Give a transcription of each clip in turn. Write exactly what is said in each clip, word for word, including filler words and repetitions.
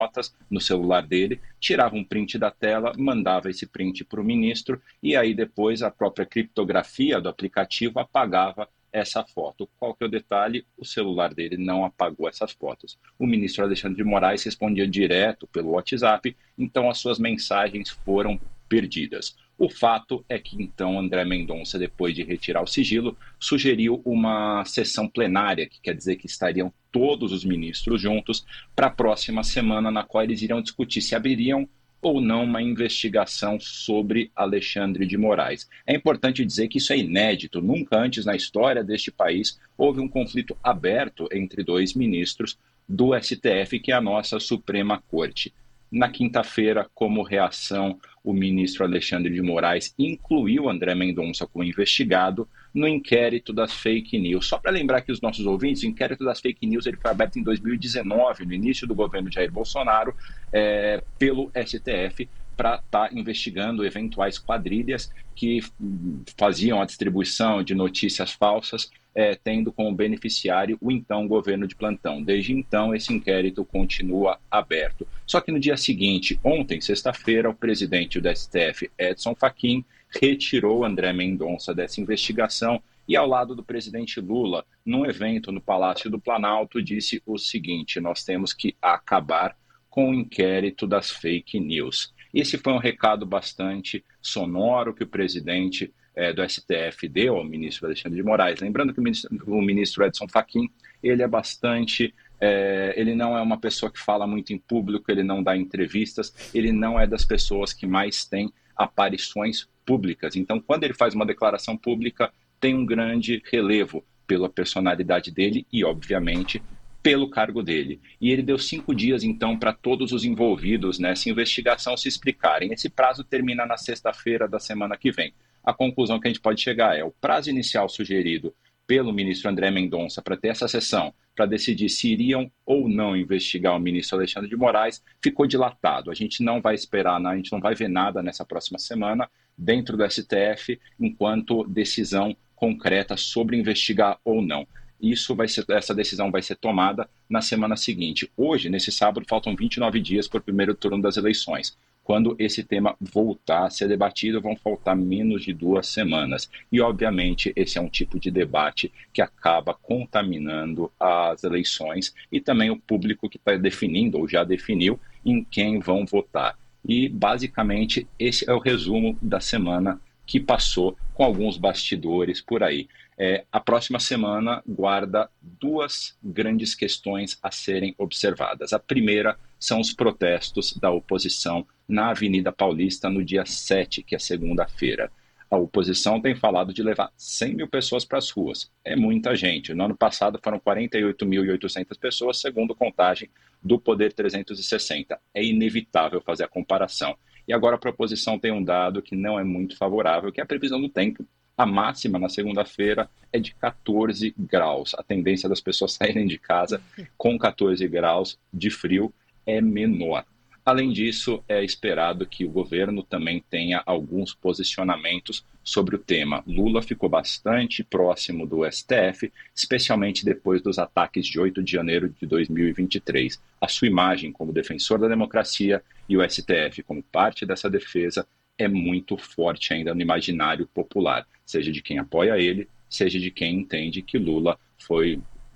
notas no celular dele, tirava um print da tela, mandava esse print para o ministro e aí depois a própria criptografia do aplicativo apagava essa foto. Qual que é o detalhe? O celular dele não apagou essas fotos. O ministro Alexandre de Moraes respondia direto pelo WhatsApp, então as suas mensagens foram perdidas. O fato é que, então, André Mendonça, depois de retirar o sigilo, sugeriu uma sessão plenária, que quer dizer que estariam todos os ministros juntos, para a próxima semana, na qual eles iriam discutir se abririam ou não uma investigação sobre Alexandre de Moraes. É importante dizer que isso é inédito. Nunca antes na história deste país houve um conflito aberto entre dois ministros do S T F, que é a nossa Suprema Corte. Na quinta-feira, como reação, o ministro Alexandre de Moraes incluiu André Mendonça como investigado no inquérito das fake news. Só para lembrar aqui os nossos ouvintes, o inquérito das fake news ele foi aberto em dois mil e dezenove, no início do governo de Jair Bolsonaro, é, pelo S T F, para estar tá investigando eventuais quadrilhas que faziam a distribuição de notícias falsas, é, tendo como beneficiário o então governo de plantão. Desde então, esse inquérito continua aberto. Só que no dia seguinte, ontem, sexta-feira, o presidente do S T F, Edson Fachin, retirou André Mendonça dessa investigação e, ao lado do presidente Lula, num evento no Palácio do Planalto, disse o seguinte: nós temos que acabar com o inquérito das fake news. Esse foi um recado bastante sonoro que o presidente eh, do S T F deu ao ministro Alexandre de Moraes. Lembrando que o ministro, o ministro Edson Fachin, ele é bastante... É, ele não é uma pessoa que fala muito em público, ele não dá entrevistas, ele não é das pessoas que mais tem aparições públicas. Então, quando ele faz uma declaração pública, tem um grande relevo pela personalidade dele e, obviamente, pelo cargo dele. E ele deu cinco dias, então, para todos os envolvidos nessa investigação se explicarem. Esse prazo termina na sexta-feira da semana que vem. A conclusão que a gente pode chegar é o prazo inicial sugerido pelo ministro André Mendonça para ter essa sessão, para decidir se iriam ou não investigar o ministro Alexandre de Moraes, ficou dilatado. A gente não vai esperar, a gente não vai ver nada nessa próxima semana dentro do S T F, enquanto decisão concreta sobre investigar ou não. Isso vai ser, essa decisão vai ser tomada na semana seguinte. Hoje, nesse sábado, faltam vinte e nove dias para o primeiro turno das eleições. Quando esse tema voltar a ser debatido, vão faltar menos de duas semanas. E, obviamente, esse é um tipo de debate que acaba contaminando as eleições e também o público que está definindo ou já definiu em quem vão votar. E, basicamente, esse é o resumo da semana que passou com alguns bastidores por aí. É, a próxima semana guarda duas grandes questões a serem observadas. A primeira são os protestos da oposição na Avenida Paulista no dia sete, que é segunda-feira. A oposição tem falado de levar cem mil pessoas para as ruas. É muita gente. No ano passado foram quarenta e oito mil e oitocentas pessoas, segundo contagem do Poder trezentos e sessenta. É inevitável fazer a comparação. E agora a proposição tem um dado que não é muito favorável, que é a previsão do tempo. A máxima na segunda-feira é de catorze graus. A tendência das pessoas saírem de casa com catorze graus de frio é menor. Além disso, é esperado que o governo também tenha alguns posicionamentos sobre o tema. Lula ficou bastante próximo do S T F, especialmente depois dos ataques de oito de janeiro de dois mil e vinte e três. A sua imagem como defensor da democracia e o S T F como parte dessa defesa é muito forte ainda no imaginário popular, seja de quem apoia ele, seja de quem entende que Lula foi...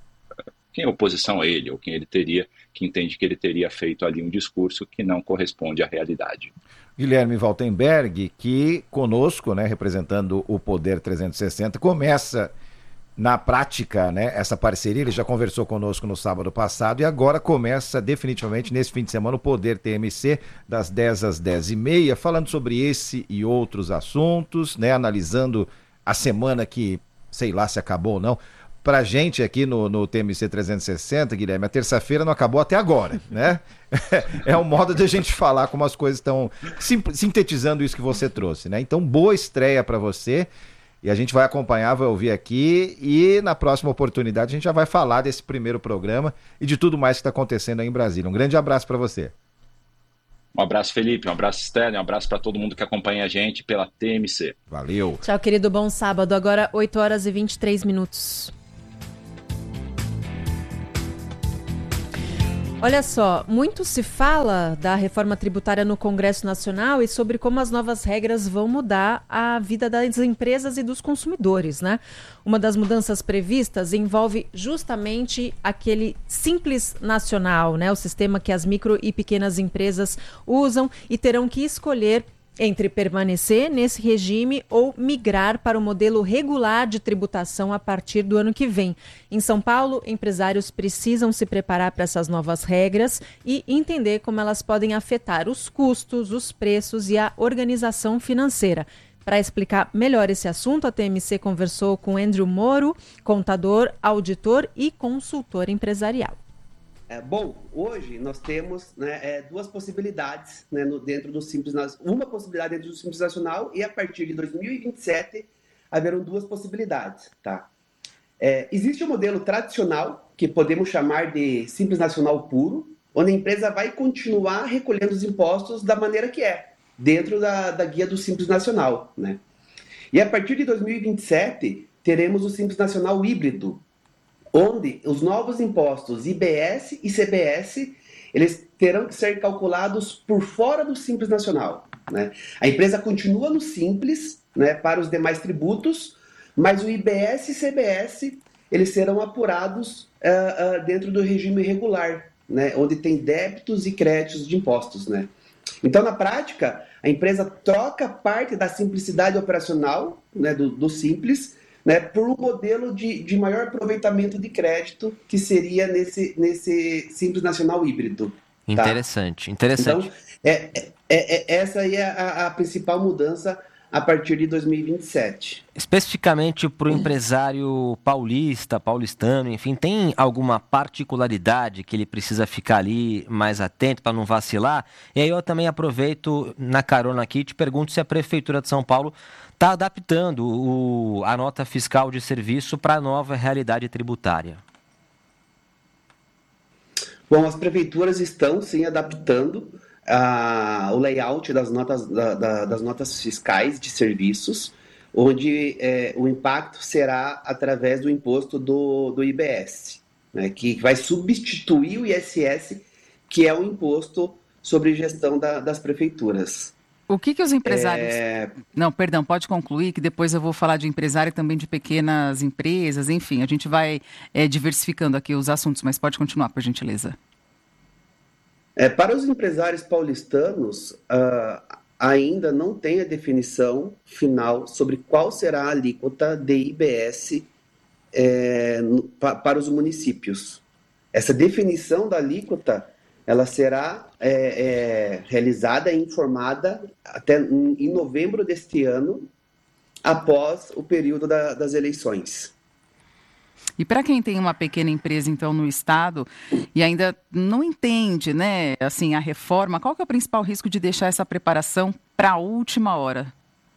quem é oposição a ele, ou quem ele teria, que entende que ele teria feito ali um discurso que não corresponde à realidade. Guilherme Waltenberg, que conosco, né, representando o Poder trezentos e sessenta, começa na prática, né, essa parceria. Ele já conversou conosco no sábado passado e agora começa definitivamente nesse fim de semana o Poder T M C, das dez às dez e meia, falando sobre esse e outros assuntos, né, analisando a semana que, sei lá se acabou ou não. Pra gente aqui no, no T M C trezentos e sessenta, Guilherme, a terça-feira não acabou até agora, né? É um modo de a gente falar como as coisas estão sintetizando isso que você trouxe, né? Então, boa estreia para você e a gente vai acompanhar, vai ouvir aqui e na próxima oportunidade a gente já vai falar desse primeiro programa e de tudo mais que está acontecendo aí em Brasília. Um grande abraço para você. Um abraço, Felipe, um abraço, Stélio, um abraço para todo mundo que acompanha a gente pela T M C. Valeu. Tchau, querido, bom sábado. Agora oito horas e vinte e três minutos. Olha só, muito se fala da reforma tributária no Congresso Nacional e sobre como as novas regras vão mudar a vida das empresas e dos consumidores, né? Uma das mudanças previstas envolve justamente aquele Simples Nacional, né? O sistema que as micro e pequenas empresas usam e terão que escolher entre permanecer nesse regime ou migrar para o modelo regular de tributação a partir do ano que vem. Em São Paulo, empresários precisam se preparar para essas novas regras e entender como elas podem afetar os custos, os preços e a organização financeira. Para explicar melhor esse assunto, a T M C conversou com Andrew Moro, contador, auditor e consultor empresarial. É, bom, hoje nós temos, né, é, duas possibilidades, né, no, dentro do Simples Nacional. Uma possibilidade dentro do Simples Nacional e a partir de dois mil e vinte e sete haverão duas possibilidades. Tá? É, existe o um modelo tradicional, que podemos chamar de Simples Nacional puro, onde a empresa vai continuar recolhendo os impostos da maneira que é, dentro da, da guia do Simples Nacional. Né? E a partir de dois mil e vinte e sete teremos o Simples Nacional híbrido, onde os novos impostos I B S e C B S, eles terão que ser calculados por fora do Simples Nacional. Né? A empresa continua no Simples, né, para os demais tributos, mas o I B S e C B S, eles serão apurados uh, uh, dentro do regime regular, né, onde tem débitos e créditos de impostos. Né? Então, na prática, a empresa troca parte da simplicidade operacional, né, do, do Simples, né, por um modelo de, de maior aproveitamento de crédito, que seria nesse, nesse Simples Nacional híbrido. Tá? Interessante, interessante. Então, é, é, é, essa aí é a, a principal mudança a partir de dois mil e vinte e sete. Especificamente para o empresário paulista, paulistano, enfim, tem alguma particularidade que ele precisa ficar ali mais atento para não vacilar? E aí eu também aproveito na carona aqui e te pergunto se a Prefeitura de São Paulo está adaptando o, a nota fiscal de serviço para a nova realidade tributária. Bom, as prefeituras estão sim adaptando a, o layout das notas, da, da, das notas fiscais de serviços, onde é, o impacto será através do imposto do, do I B S, né, que vai substituir o I S S, que é o imposto sobre gestão da, das prefeituras. O que que os empresários... É... Não, perdão, pode concluir, que depois eu vou falar de empresário e também de pequenas empresas, enfim, a gente vai é, diversificando aqui os assuntos, mas pode continuar, por gentileza. É, para os empresários paulistanos, uh, ainda não tem a definição final sobre qual será a alíquota de I B S é, no, pa, para os municípios. Essa definição da alíquota, ela será é, é, realizada e informada até em novembro deste ano, após o período da, das eleições. E para quem tem uma pequena empresa, então, no estado e ainda não entende, né, assim, a reforma, qual que é o principal risco de deixar essa preparação para a última hora?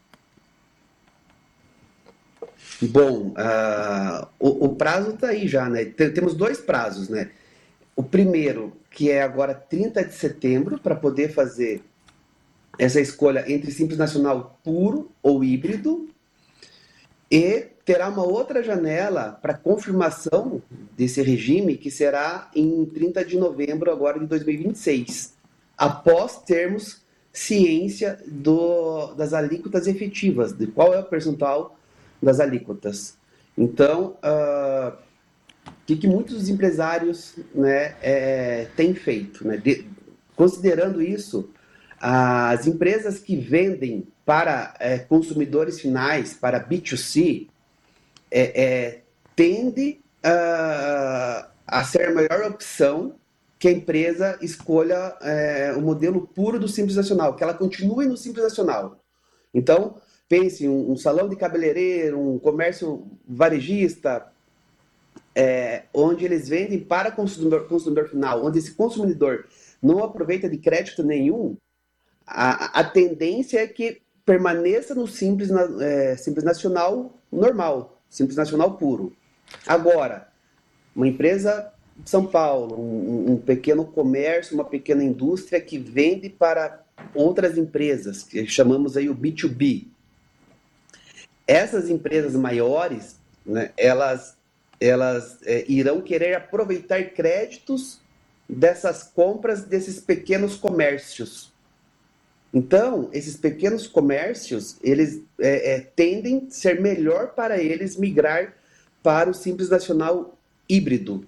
Bom, uh, o, o prazo está aí já, né? Temos dois prazos, né? O primeiro, que é agora trinta de setembro, para poder fazer essa escolha entre Simples Nacional puro ou híbrido, e terá uma outra janela para confirmação desse regime, que será em trinta de novembro agora de dois mil e vinte e seis, após termos ciência do, das alíquotas efetivas, de qual é o percentual das alíquotas. Então, uh, o que, que muitos empresários, né, é, têm feito? Né? De, considerando isso, as empresas que vendem para é, consumidores finais, para B dois C, é, é, tende a, a ser a melhor opção que a empresa escolha é, o modelo puro do Simples Nacional, que ela continue no Simples Nacional. Então, pense em um, um salão de cabeleireiro, um comércio varejista, é, onde eles vendem para consumidor, consumidor final, onde esse consumidor não aproveita de crédito nenhum, a, a tendência é que permaneça no Simples, é, Simples Nacional normal, Simples Nacional puro. Agora, uma empresa de São Paulo, um, um pequeno comércio, uma pequena indústria que vende para outras empresas, que chamamos aí o B dois B. Essas empresas maiores, né, elas, elas é, irão querer aproveitar créditos dessas compras desses pequenos comércios. Então, esses pequenos comércios, eles é, é, tendem a ser melhor para eles migrar para o Simples Nacional híbrido.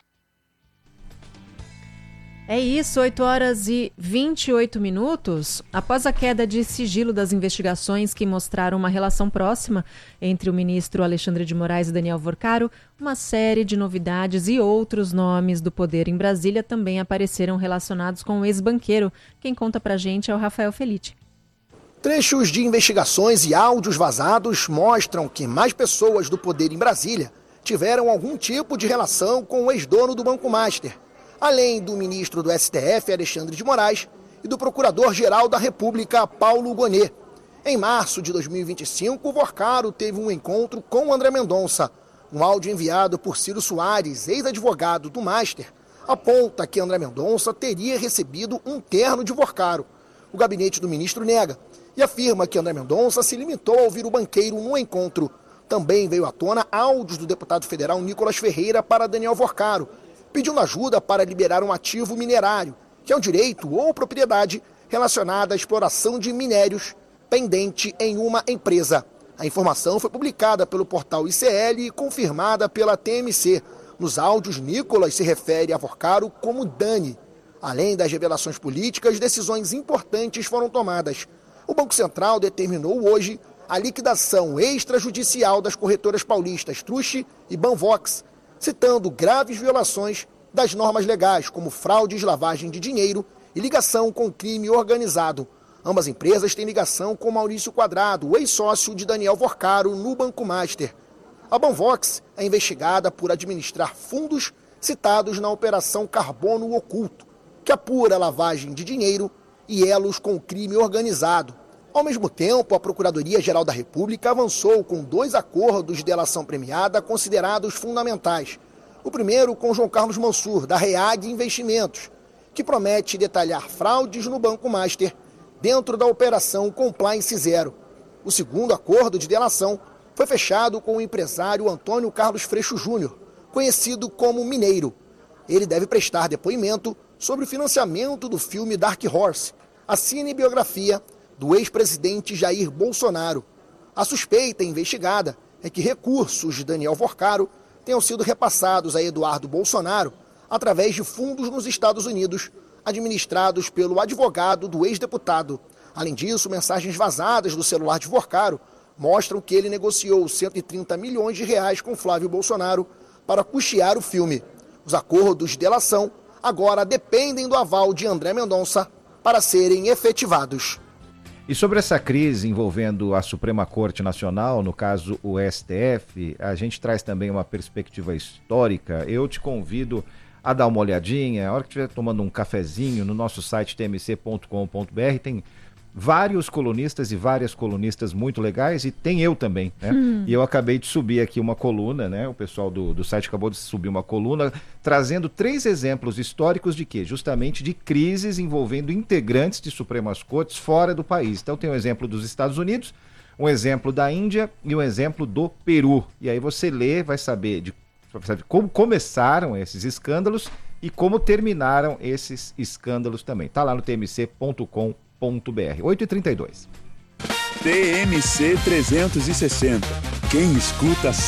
É isso, oito horas e vinte e oito minutos. Após a queda de sigilo das investigações que mostraram uma relação próxima entre o ministro Alexandre de Moraes e Daniel Vorcaro, uma série de novidades e outros nomes do poder em Brasília também apareceram relacionados com o ex-banqueiro. Quem conta pra gente é o Rafael Felite. Trechos de investigações e áudios vazados mostram que mais pessoas do poder em Brasília tiveram algum tipo de relação com o ex-dono do Banco Master, além do ministro do S T F, Alexandre de Moraes, e do procurador-geral da República, Paulo Gonet. Em março de dois mil e vinte e cinco, o Vorcaro teve um encontro com André Mendonça. Um áudio enviado por Ciro Soares, ex-advogado do Master, aponta que André Mendonça teria recebido um terno de Vorcaro. O gabinete do ministro nega e afirma que André Mendonça se limitou a ouvir o banqueiro no encontro. Também veio à tona áudios do deputado federal Nicolas Ferreira para Daniel Vorcaro, pedindo ajuda para liberar um ativo minerário, que é um direito ou propriedade relacionada à exploração de minérios pendente em uma empresa. A informação foi publicada pelo portal I C L e confirmada pela T M C. Nos áudios, Nicolas se refere a Vorcaro como Dani. Além das revelações políticas, decisões importantes foram tomadas. O Banco Central determinou hoje a liquidação extrajudicial das corretoras paulistas Truche e Banvox, citando graves violações das normas legais, como fraudes, lavagem de dinheiro e ligação com crime organizado. Ambas empresas têm ligação com Maurício Quadrado, o ex-sócio de Daniel Vorcaro, no Banco Master. A Banvox é investigada por administrar fundos citados na Operação Carbono Oculto, que apura lavagem de dinheiro e elos com o crime organizado. Ao mesmo tempo, a Procuradoria-Geral da República avançou com dois acordos de delação premiada considerados fundamentais. O primeiro com João Carlos Mansur, da REAG Investimentos, que promete detalhar fraudes no Banco Master dentro da Operação Compliance Zero. O segundo acordo de delação foi fechado com o empresário Antônio Carlos Freixo Júnior, conhecido como Mineiro. Ele deve prestar depoimento sobre o financiamento do filme Dark Horse, a cinebiografia do ex-presidente Jair Bolsonaro. A suspeita investigada é que recursos de Daniel Vorcaro tenham sido repassados a Eduardo Bolsonaro através de fundos nos Estados Unidos, administrados pelo advogado do ex-deputado. Além disso, mensagens vazadas do celular de Vorcaro mostram que ele negociou cento e trinta milhões de reais com Flávio Bolsonaro para custear o filme. Os acordos de delação agora dependem do aval de André Mendonça para serem efetivados. E sobre essa crise envolvendo a Suprema Corte Nacional, no caso o S T F, a gente traz também uma perspectiva histórica. Eu te convido a dar uma olhadinha, a hora que estiver tomando um cafezinho, no nosso site t m c ponto com ponto b r tem vários colunistas e várias colunistas muito legais, e tem eu também, né? Hum. E eu acabei de subir aqui uma coluna, né? O pessoal do, do site acabou de subir uma coluna, trazendo três exemplos históricos de quê? Justamente de crises envolvendo integrantes de Supremas Cortes fora do país. Então tem um exemplo dos Estados Unidos, um exemplo da Índia e um exemplo do Peru. E aí você lê, vai saber de sabe, como começaram esses escândalos e como terminaram esses escândalos também. Tá lá no t m c ponto com ponto b r. oito e trinta e dois. T M C trezentos e sessenta. Quem escuta